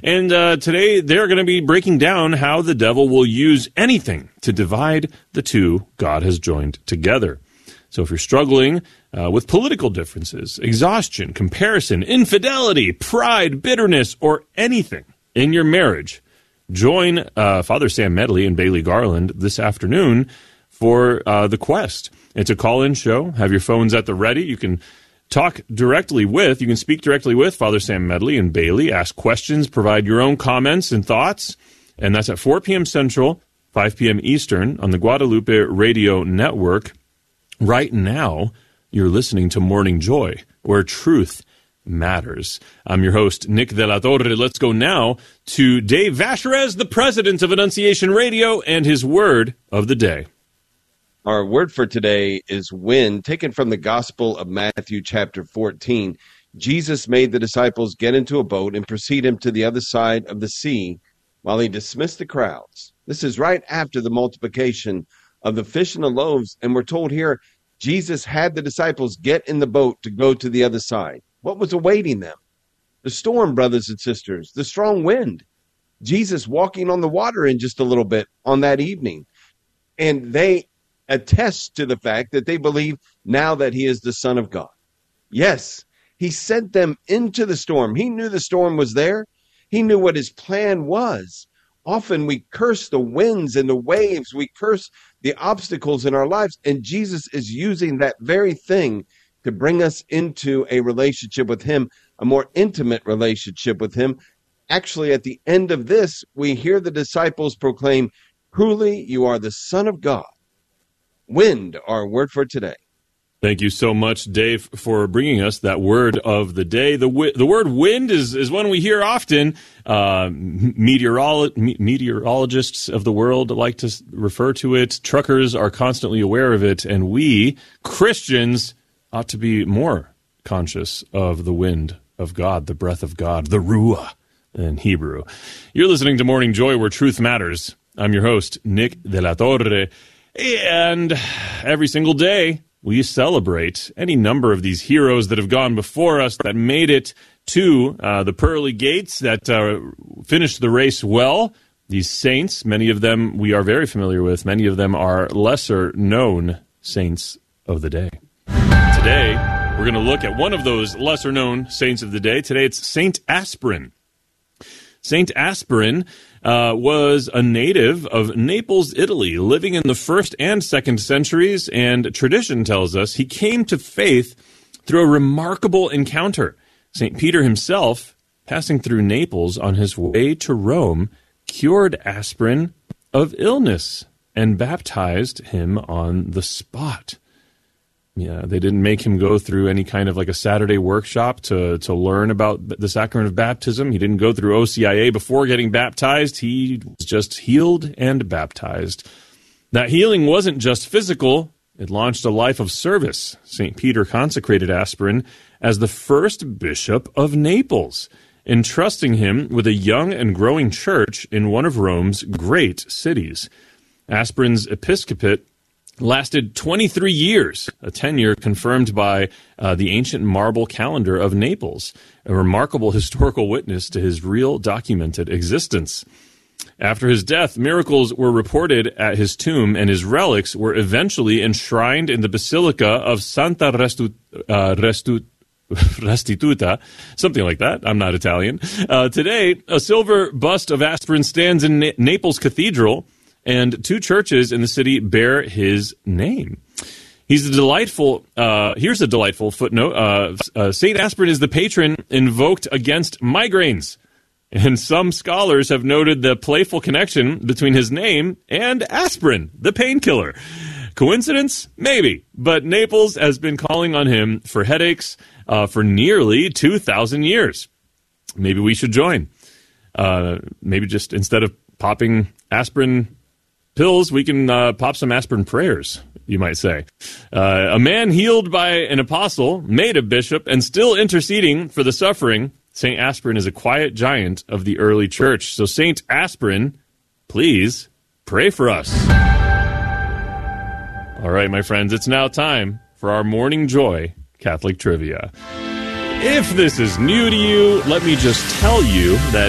And today they're going to be breaking down how the devil will use anything to divide the two God has joined together. So if you're struggling with political differences, exhaustion, comparison, infidelity, pride, bitterness, or anything in your marriage, join Father Sam Medley and Bailey Garland this afternoon for The Quest. It's a call-in show. Have your phones at the ready. You can speak directly with Father Sam Medley and Bailey, ask questions, provide your own comments and thoughts. And that's at 4 p.m. Central, 5 p.m. Eastern on the Guadalupe Radio Network. Right now, you're listening to Morning Joy, where truth matters. I'm your host, Nick De La Torre. Let's go now to Dave Vacherez, the president of Annunciation Radio, and his word of the day. Our word for today is wind, taken from the Gospel of Matthew chapter 14. Jesus made the disciples get into a boat and proceed him to the other side of the sea while he dismissed the crowds. This is right after the multiplication of the fish and the loaves, and we're told here Jesus had the disciples get in the boat to go to the other side. What was awaiting them? The storm, brothers and sisters, the strong wind. Jesus walking on the water in just a little bit on that evening. And they attest to the fact that they believe now that he is the Son of God. Yes, he sent them into the storm. He knew the storm was there. He knew what his plan was. Often we curse the winds and the waves. We curse the obstacles in our lives. And Jesus is using that very thing to bring us into a relationship with him, a more intimate relationship with him. Actually, at the end of this, we hear the disciples proclaim, "Truly, you are the Son of God." Wind, our word for today. Thank you so much, Dave, for bringing us that word of the day. The word wind is one we hear often. Meteorologists of the world like to refer to it. Truckers are constantly aware of it. And we, Christians, ought to be more conscious of the wind of God, the breath of God, the Ruah in Hebrew. You're listening to Morning Joy, where truth matters. I'm your host, Nick De La Torre. And every single day, we celebrate any number of these heroes that have gone before us, that made it to the pearly gates, that finished the race well. These saints, many of them we are very familiar with. Many of them are lesser-known saints of the day. Today, we're going to look at one of those lesser-known saints of the day. Today, it's Saint Aspirin. Saint Aspirin was a native of Naples, Italy, living in the 1st and 2nd centuries, and tradition tells us he came to faith through a remarkable encounter. St. Peter himself, passing through Naples on his way to Rome, cured Aspirin of illness and baptized him on the spot. Yeah, they didn't make him go through any kind of like a Saturday workshop to learn about the sacrament of baptism. He didn't go through OCIA before getting baptized. He was just healed and baptized. That healing wasn't just physical. It launched a life of service. St. Peter consecrated Aspirin as the first bishop of Naples, entrusting him with a young and growing church in one of Rome's great cities. Aspirin's episcopate lasted 23 years, a tenure confirmed by the ancient marble calendar of Naples, a remarkable historical witness to his real documented existence. After his death, miracles were reported at his tomb, and his relics were eventually enshrined in the Basilica of Santa Restituta, something like that. I'm not Italian. Today, a silver bust of Aspirin stands in Naples Cathedral, and 2 churches in the city bear his name. Here's a delightful footnote. St. Aspirin is the patron invoked against migraines. And some scholars have noted the playful connection between his name and aspirin, the painkiller. Coincidence? Maybe. But Naples has been calling on him for headaches for nearly 2,000 years. Maybe we should join. Maybe just instead of popping aspirin pills, we can pop some aspirin prayers, you might say. A man healed by an apostle, made a bishop, and still interceding for the suffering, St. Aspirin is a quiet giant of the early church. So St. Aspirin, please pray for us. All right, my friends, it's now time for our Morning Joy Catholic Trivia. If this is new to you, let me just tell you that